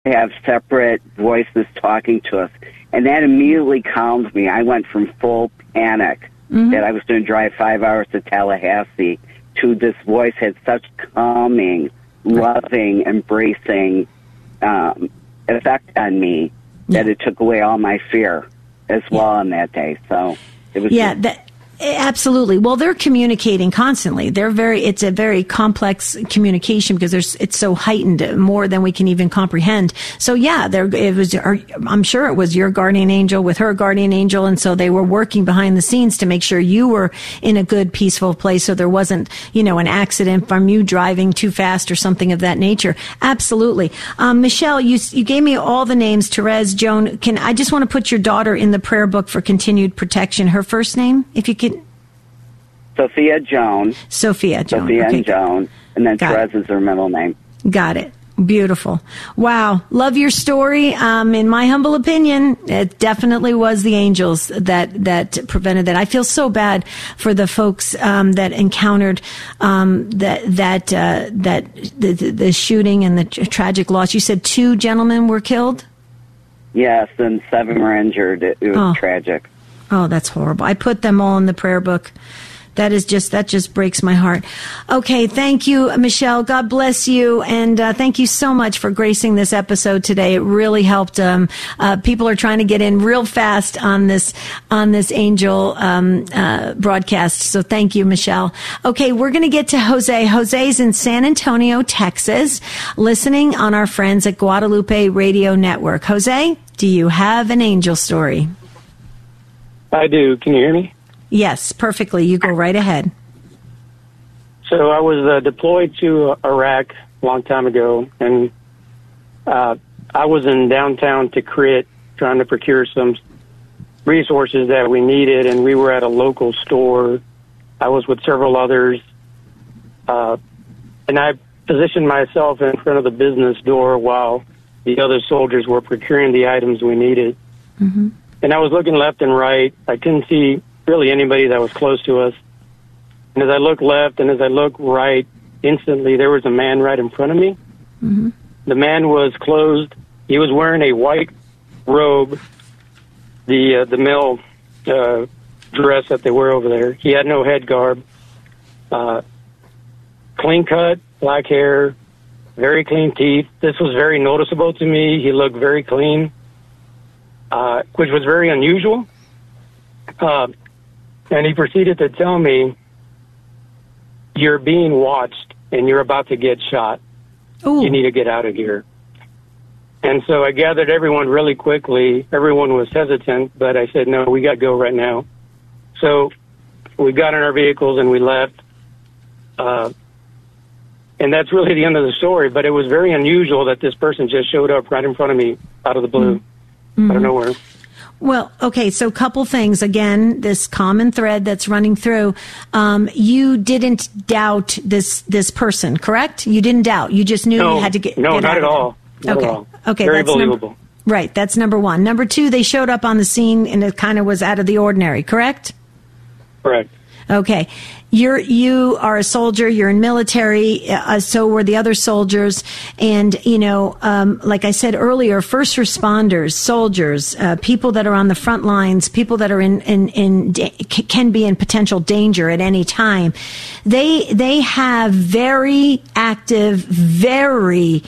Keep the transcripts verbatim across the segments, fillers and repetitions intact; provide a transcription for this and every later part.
have separate voices talking to us. And that immediately calmed me. I went from full panic mm-hmm. that I was going to drive five hours to Tallahassee to this voice had such calming, loving, embracing um, effect on me yeah. that it took away all my fear as well yeah. on that day. So it was yeah. Just, that- Absolutely. Well, they're communicating constantly. They're very, it's a very complex communication because there's, it's so heightened more than we can even comprehend. So yeah, there, it was, I'm sure it was your guardian angel with her guardian angel. And so they were working behind the scenes to make sure you were in a good, peaceful place. So there wasn't, you know, an accident from you driving too fast or something of that nature. Absolutely. Um, Michelle, you, you gave me all the names, Therese, Joan. Can, I just want to put your daughter in the prayer book for continued protection. Her first name, if you could. Sophia Joan. Sophia Joan. Sophia okay. and Joan. And then Got Therese it. is her middle name. Got it. Beautiful. Wow. Love your story. Um, in my humble opinion, it definitely was the angels that, that prevented that. I feel so bad for the folks, um, that encountered, um, that, that, uh, that, the, the, the shooting and the tragic loss. You said two gentlemen were killed? Yes, and seven were injured. It, it was oh. tragic. Oh, that's horrible. I put them all in the prayer book. That is just, that just breaks my heart. Okay. Thank you, Michelle. God bless you. And uh, thank you so much for gracing this episode today. It really helped. Um, uh, people are trying to get in real fast on this, on this angel um, uh, broadcast. So thank you, Michelle. Okay. We're going to get to Jose. Jose's in San Antonio, Texas, listening on our friends at Guadalupe Radio Network. Jose, do you have an angel story? I do. Can you hear me? Yes, perfectly. You go right ahead. So I was uh, deployed to Iraq a long time ago, and uh, I was in downtown Tikrit trying to procure some resources that we needed, and we were at a local store. I was with several others, uh, and I positioned myself in front of the business door while the other soldiers were procuring the items we needed. Mm-hmm. And I was looking left and right. I couldn't see really anybody that was close to us. And as I looked left and as I looked right, instantly there was a man right in front of me. Mm-hmm. The man was clothed. He was wearing a white robe, the uh, the male uh, dress that they wear over there. He had no head garb. Uh, clean cut, black hair, very clean teeth. This was very noticeable to me. He looked very clean, uh, which was very unusual. Uh, And he proceeded to tell me, you're being watched and you're about to get shot. Ooh. You need to get out of here. And so I gathered everyone really quickly. Everyone was hesitant, but I said, no, we got to go right now. So we got in our vehicles and we left. Uh, and that's really the end of the story. But it was very unusual that this person just showed up right in front of me out of the blue, mm-hmm. out of nowhere. Well, okay, so a couple things. Again, this common thread that's running through. Um, you didn't doubt this this person, correct? You didn't doubt. You just knew no, you had to get No, get not out at of all. Not okay. at all. Okay. Very that's believable. Number, right. That's number one. Number two, they showed up on the scene and it kind of was out of the ordinary, correct? Correct. Okay. You're, you are a soldier, you're in military, uh, so were the other soldiers. And, you know, um, like I said earlier, first responders, soldiers, uh, people that are on the front lines, people that are in, in, in, can be in potential danger at any time. They, they have very active, very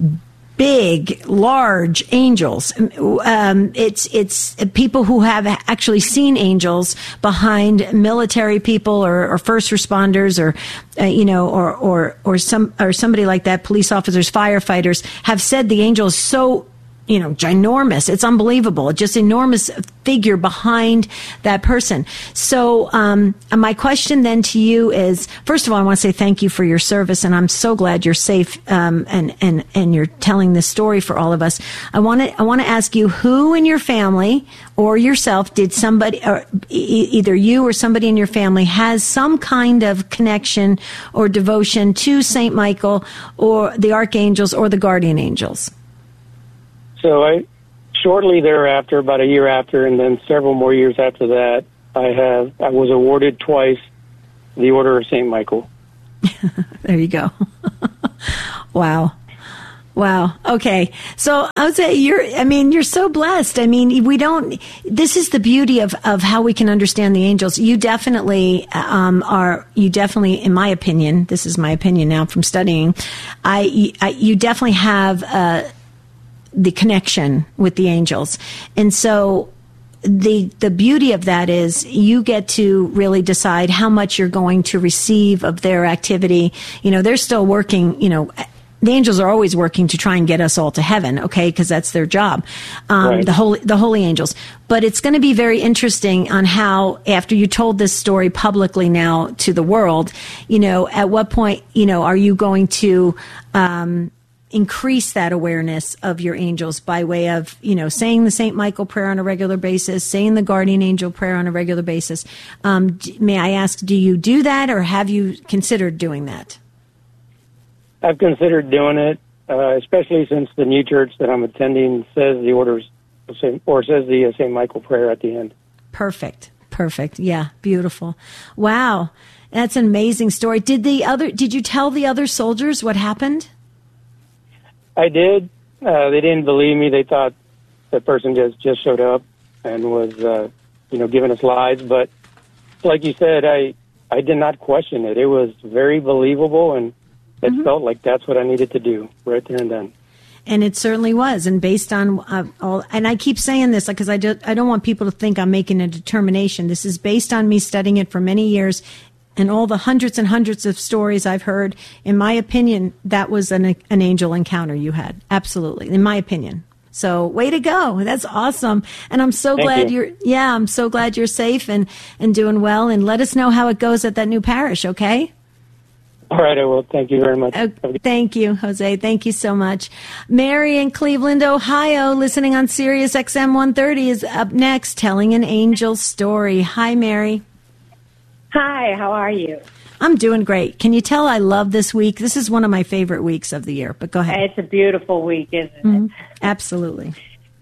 big, large angels. Um, it's it's people who have actually seen angels behind military people or, or first responders, or uh, you know, or or or some or somebody like that. Police officers, firefighters have said the angel is so, you know, ginormous. It's unbelievable. Just enormous figure behind that person. So, um, my question then to you is, first of all, I want to say thank you for your service, and I'm so glad you're safe, um, and, and, and you're telling this story for all of us. I want to, I want to ask you, who in your family or yourself did somebody, or e- either you or somebody in your family has some kind of connection or devotion to Saint Michael or the archangels or the guardian angels? So I, shortly thereafter, about a year after, and then several more years after that, I have I was awarded twice the Order of Saint Michael. There you go. Wow. Wow. Okay. So I would say you're, I mean, you're so blessed. I mean, we don't, this is the beauty of, of how we can understand the angels. You definitely, um, are, you definitely, in my opinion, this is my opinion now from studying, I, I you definitely have, uh, the connection with the angels. And so the, the beauty of that is you get to really decide how much you're going to receive of their activity. You know, they're still working, you know, the angels are always working to try and get us all to heaven, okay, because that's their job, um, right. the holy, the holy angels. But it's going to be very interesting on how, after you told this story publicly now to the world, you know, at what point, you know, are you going to um, increase that awareness of your angels by way of, you know, saying the Saint Michael prayer on a regular basis, saying the guardian angel prayer on a regular basis? Um, may I ask, do you do that, or have you considered doing that? I've considered doing it, uh, especially since the new church that I'm attending says the orders, or says the uh, Saint Michael prayer at the end. Perfect. Perfect. Yeah. Beautiful. Wow. That's an amazing story. Did the other, did you tell the other soldiers what happened? I did. Uh, they didn't believe me. They thought that person just, just showed up and was, uh, you know, giving us lies. But like you said, I, I did not question it. It was very believable, and it mm-hmm. felt like that's what I needed to do right there and then. And it certainly was. And based on uh, all, and I keep saying this because I, do, I don't want people to think I'm making a determination. This is based on me studying it for many years and all the hundreds and hundreds of stories I've heard. In my opinion, that was an, an angel encounter you had. Absolutely. In my opinion. So way to go. That's awesome. And I'm so Thank glad you. you're, yeah, I'm so glad you're safe and, and doing well. And let us know how it goes at that new parish. Okay. All right, I will. Thank you very much. Uh, thank you, Jose. Thank you so much. Mary in Cleveland, Ohio, listening on Sirius X M one thirty, is up next, telling an angel story. Hi, Mary. Hi, how are you? I'm doing great. Can you tell I love this week? This is one of my favorite weeks of the year, but go ahead. It's a beautiful week, isn't it? Mm-hmm. Absolutely.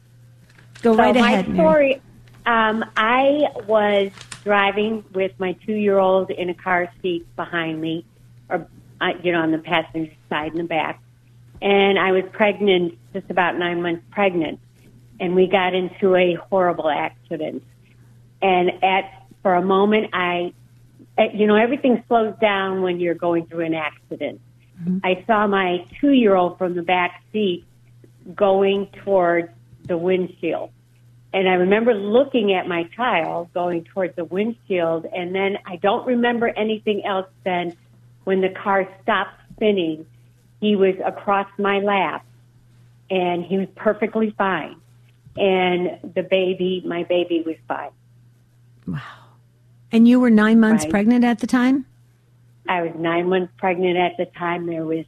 Go so right ahead, my Mary. story, um, I was driving with my two-year-old in a car seat behind me, or, uh, you know, on the passenger side in the back. And I was pregnant, just about nine months pregnant. And we got into a horrible accident. And at, for a moment, I, you know, everything slows down when you're going through an accident. Mm-hmm. I saw my two-year-old from the back seat going towards the windshield. And I remember looking at my child going towards the windshield. And then I don't remember anything else then. When the car stopped spinning, he was across my lap, and he was perfectly fine. And the baby, my baby, was fine. Wow. And you were nine months Right. pregnant at the time? I was nine months pregnant at the time. There was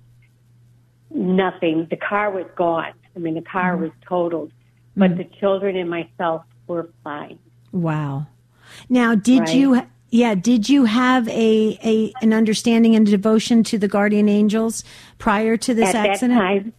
nothing. The car was gone. I mean, the car Mm-hmm. was totaled. But Mm-hmm. the children and myself were fine. Wow. Now, did Right. you... Yeah, did you have a, a an understanding and devotion to the guardian angels prior to this At accident? that time,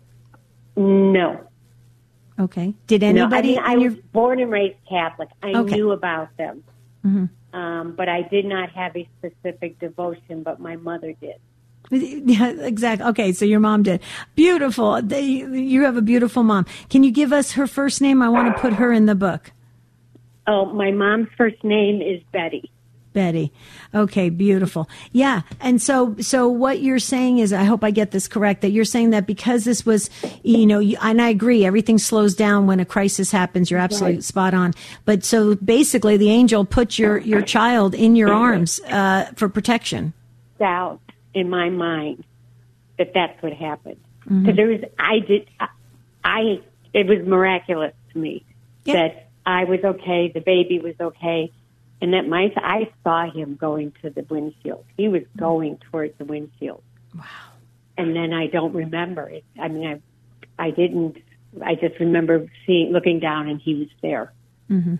no. Okay. Did No, I anybody? mean, I in your, was born and raised Catholic. I Okay. knew about them. mm-hmm. Um, but I did not have a specific devotion, but my mother did. Yeah, exactly. Okay, so your mom did. Beautiful. They, you have a beautiful mom. Can you give us her first name? I want to put her in the book. Oh, my mom's first name is Betty. Betty. Okay, beautiful. Yeah. And so, so what you're saying is, I hope I get this correct, that you're saying that because this was, you know, you, and I agree, everything slows down when a crisis happens. You're absolutely Right. spot on. But so basically the angel put your, your child in your arms, uh, for protection. Doubt in my mind that that's what happened. Mm-hmm. Because there was, I did, I, I, it was miraculous to me Yeah. that I was okay, the baby was okay. And that my, I saw him going to the windshield. He was going towards the windshield. Wow. And then I don't remember it. I mean, I, I didn't. I just remember seeing, looking down, and he was there. Mm-hmm.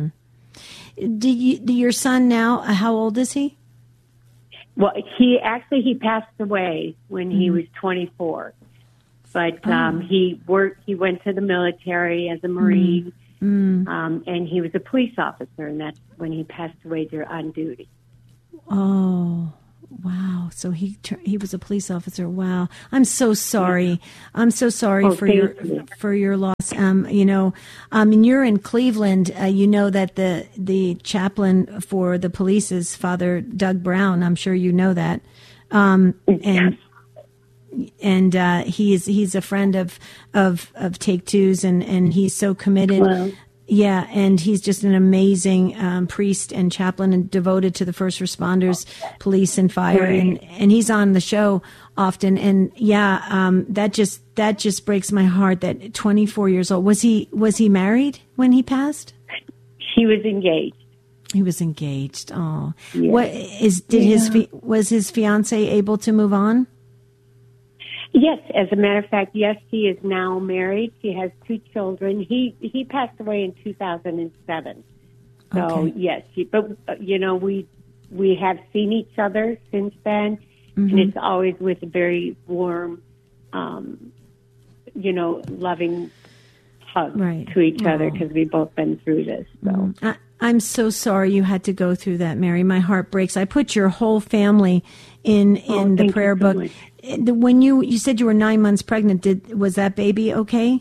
Mm-hmm. Do you, do your son now? uh, How old is he? Well, he actually he passed away when he Mhm. was twenty-four. But Oh. um, he worked. He went to the military as a Marine. Mm. Um, and he was a police officer, and that's when he passed away there on duty. Oh, Wow. So he he was a police officer. Wow. I'm so sorry. Yeah. I'm so sorry oh, for your you. for your loss. Um, you know, um, and you're in Cleveland. Uh, you know that the the chaplain for the police is Father Doug Brown. I'm sure you know that. Um, and yes. and uh, he's he's a friend of of of Take Two's, and and he's so committed. Wow. Yeah, and he's just an amazing um, priest and chaplain and devoted to the first responders, police and fire, right. and and he's on the show often. And yeah, um, that just that just breaks my heart. That twenty-four years old, was he was he married when he passed? He was engaged. He was engaged. Oh, yeah. What is did yeah. his was his fiance able to move on? Yes, as a matter of fact, yes, he is now married. He has two children. He he passed away in two thousand seven. So okay. yes, he, but uh, you know we we have seen each other since then, mm-hmm. and it's always with a very warm, um, you know, loving hug right. to each oh. other because we've both been through this. So. Mm-hmm. I, I'm so sorry you had to go through that, Mary. My heart breaks. I put your whole family in in oh, the prayer so book. much. When you you said you were nine months pregnant, did was that baby okay?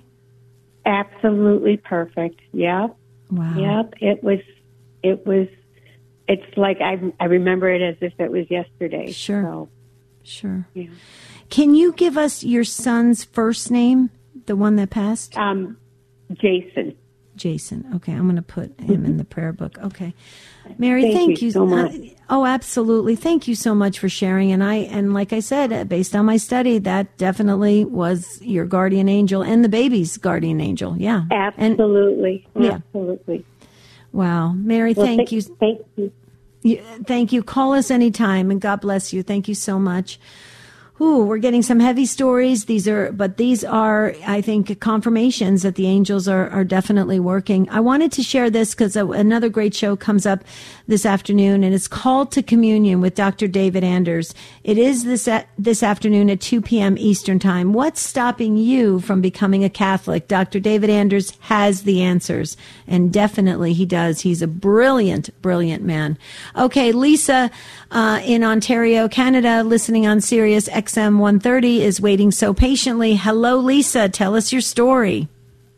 Absolutely perfect. Yep. Wow. Yep. It was. It was. It's like I I remember it as if it was yesterday. Sure. So, sure. Yeah. Can you give us your son's first name, the one that passed? Um, Jason. Jason. Okay, I'm going to put him mm-hmm. in the prayer book. Okay. Mary, thank, thank you, you so much. Uh, oh, absolutely. Thank you so much for sharing. And I, and like I said, uh, based on my study, that definitely was your guardian angel and the baby's guardian angel. Yeah. Absolutely. And, absolutely. Yeah. Wow. Mary, well, thank th- you. Thank you. you. Thank you. Call us anytime and God bless you. Thank you so much. Ooh, we're getting some heavy stories. These are, but these are, I think, confirmations that the angels are, are definitely working. I wanted to share this because another great show comes up this afternoon, and it's Called to Communion with Doctor David Anders. It is this this afternoon at two p.m. Eastern Time. What's stopping you from becoming a Catholic? Doctor David Anders has the answers, and definitely he does. He's a brilliant, brilliant man. Okay, Lisa uh, in Ontario, Canada, listening on Sirius X M one thirty is waiting so patiently. Hello, Lisa. Tell us your story.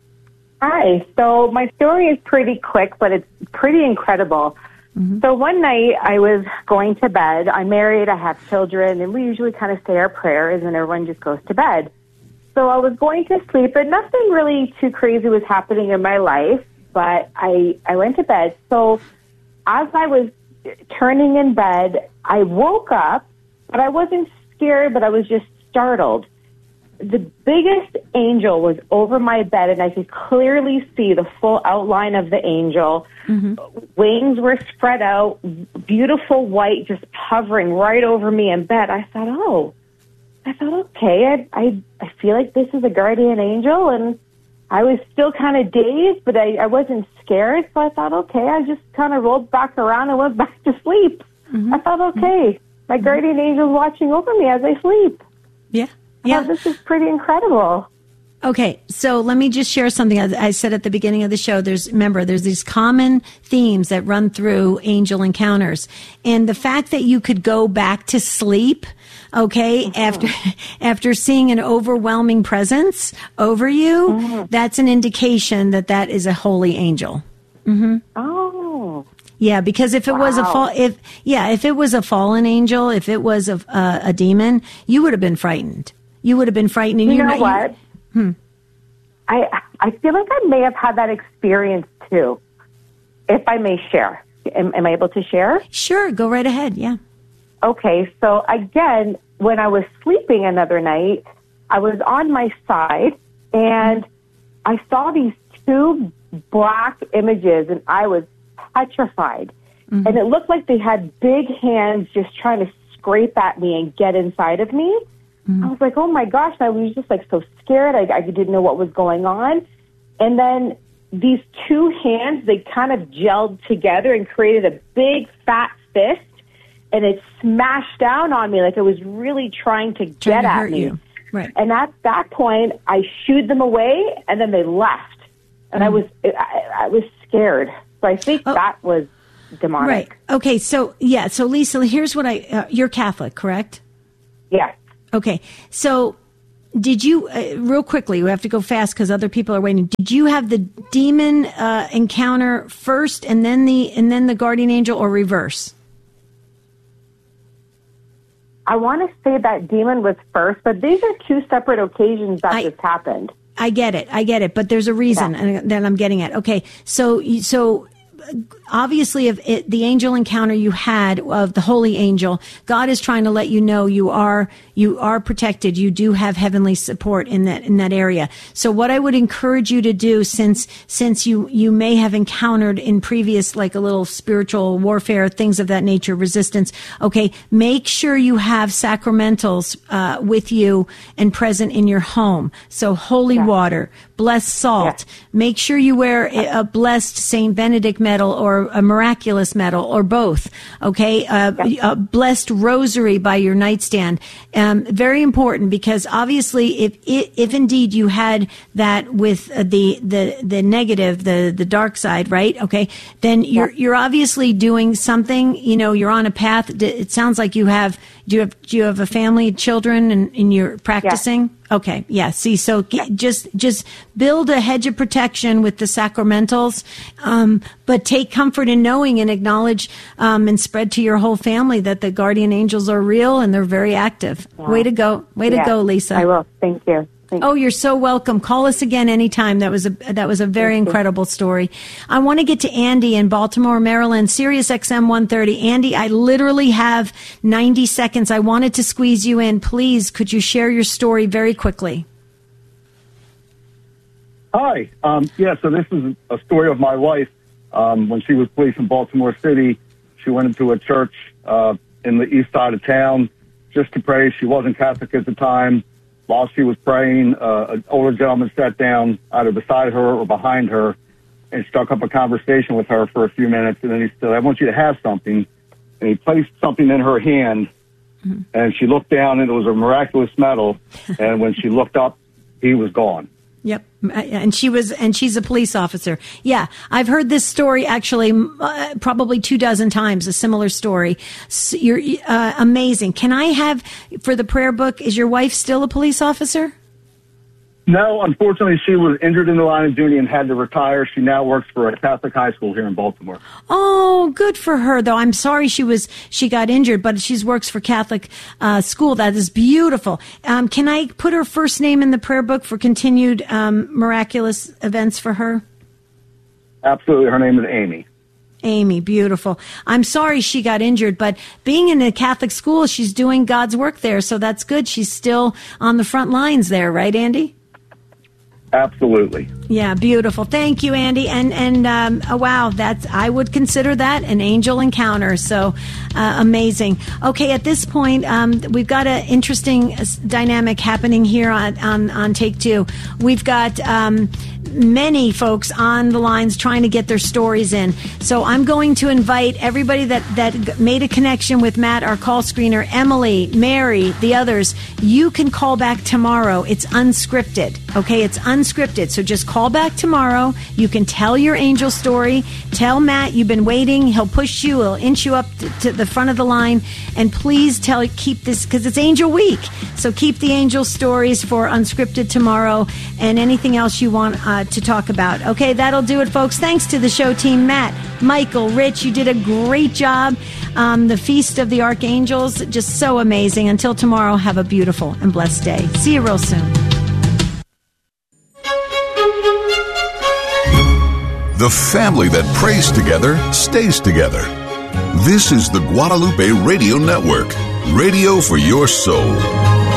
Hi. So my story is pretty quick, but it's pretty incredible. Mm-hmm. So one night I was going to bed. I'm married. I have children, and we usually kind of say our prayers, and everyone just goes to bed. So I was going to sleep, and nothing really too crazy was happening in my life, but I, I went to bed. So as I was turning in bed, I woke up, but I wasn't scared, but I was just startled. The biggest angel was over my bed, and I could clearly see the full outline of the angel. Mm-hmm. Wings were spread out, beautiful white, just hovering right over me in bed. I thought, oh, I thought, okay, I, I, I feel like this is a guardian angel, and I was still kind of dazed, but I, I wasn't scared, so I thought, okay, I just kind of rolled back around and went back to sleep. Mm-hmm. I thought, okay, my guardian angel's watching over me as I sleep. Yeah. Yeah, this is pretty incredible. Okay, so let me just share something. I said at the beginning of the show, there's, remember, there's these common themes that run through angel encounters. And the fact that you could go back to sleep, okay, mm-hmm. after after seeing an overwhelming presence over you, mm-hmm. that's an indication that that is a holy angel. Mm-hmm. Oh. Yeah, because if it wow. was a fall, if yeah, if it was a fallen angel, if it was a uh, a demon, you would have been frightened. You would have been frightened. And you know not, what? You, hmm. I I feel like I may have had that experience too. If I may share, am, am I able to share? Sure, go right ahead. Yeah. Okay, so again, when I was sleeping another night, I was on my side and I saw these two black images, and I was petrified. Mm-hmm. And it looked like they had big hands just trying to scrape at me and get inside of me. Mm-hmm. I was like, oh my gosh, I was just like so scared. I, I didn't know what was going on. And then these two hands, they kind of gelled together and created a big fat fist, and it smashed down on me like it was really trying to get trying to at hurt me. You. Right. And at that point, I shooed them away, and then they left. And mm-hmm. I was I, I was scared. So I think oh. that was demonic. Right. Okay. So, yeah. So, Lisa, here's what I, uh, you're Catholic, correct? Yes. Okay. So, did you, uh, real quickly, we have to go fast because other people are waiting. Did you have the demon uh, encounter first and then the, and then the guardian angel, or reverse? I want to say that demon was first, but these are two separate occasions that I, this happened. I get it. I get it. But there's a reason Yeah. that I'm getting at. Okay. So, so obviously, if it, the angel encounter you had of the holy angel, God is trying to let you know you are, you are protected. You do have heavenly support in that, in that area. So what I would encourage you to do, since, since you, you may have encountered in previous, like a little spiritual warfare, things of that nature, resistance. Okay. Make sure you have sacramentals, uh, with you and present in your home. So holy Yeah. water, blessed salt. Yeah. Make sure you wear a, a blessed Saint Benedict medal or a miraculous medal or both. Okay. Uh, Yeah. A blessed rosary by your nightstand. Um, very important, because obviously if, if indeed you had that with uh, the, the, the negative, the, the dark side, right? Okay. Then you're, Yeah. you're obviously doing something, you know, you're on a path. It sounds like you have, do you have, do you have a family, children, and, and you're practicing? Okay. Yeah. See, so g- just, just build a hedge of protection with the sacramentals. Um, but take comfort in knowing and acknowledge, um, and spread to your whole family that the guardian angels are real and they're very active. Yeah. Way to go. Way Yeah. to go, Lisa. I will. Thank you. Thank Oh, you're so welcome. Call us again anytime. That was a that was a very Thank you. incredible story. I want to get to Andy in Baltimore, Maryland, Sirius X M one thirty. Andy, I literally have ninety seconds. I wanted to squeeze you in. Please, could you share your story very quickly? Hi. Um, yeah, so this is a story of my wife. Um, when she was police in Baltimore City, she went into a church uh, in the east side of town just to pray. She wasn't Catholic at the time. While she was praying, uh, an older gentleman sat down either beside her or behind her and struck up a conversation with her for a few minutes. And then he said, I want you to have something. And he placed something in her hand. Mm-hmm. And she looked down, and it was a miraculous medal. And when she looked up, he was gone. Yep. And she was, and she's a police officer. Yeah. I've heard this story actually, uh, probably two dozen times, a similar story. So you're uh, amazing. Can I have, for the prayer book, is your wife still a police officer? No, unfortunately, she was injured in the line of duty and had to retire. She now works for a Catholic high school here in Baltimore. Oh, good for her, though. I'm sorry she was she got injured, but she works for Catholic uh, school. That is beautiful. Um, can I put her first name in the prayer book for continued um, miraculous events for her? Absolutely. Her name is Amy. Amy, beautiful. I'm sorry she got injured, but being in a Catholic school, she's doing God's work there, so that's good. She's still on the front lines there, right, Andy? Absolutely. Yeah, beautiful. Thank you, Andy. And and um, oh, wow, that's I would consider that an angel encounter. So uh, amazing. Okay, at this point, um, we've got an interesting dynamic happening here on on, on Take Two. We've got um, many folks on the lines trying to get their stories in. So I'm going to invite everybody that that made a connection with Matt, our call screener, Emily, Mary, the others. You can call back tomorrow. It's unscripted. Okay, it's unscripted. So just call back tomorrow. You can tell your angel story. Tell Matt you've been waiting. He'll push you. He'll inch you up to, to the front of the line. And please tell, keep this, because it's Angel Week. So keep the angel stories for unscripted tomorrow and anything else you want uh, to talk about. Okay, that'll do it, folks. Thanks to the show team, Matt, Michael, Rich. You did a great job. Um, the Feast of the Archangels, just so amazing. Until tomorrow, have a beautiful and blessed day. See you real soon. The family that prays together stays together. This is the Guadalupe Radio Network, radio for your soul.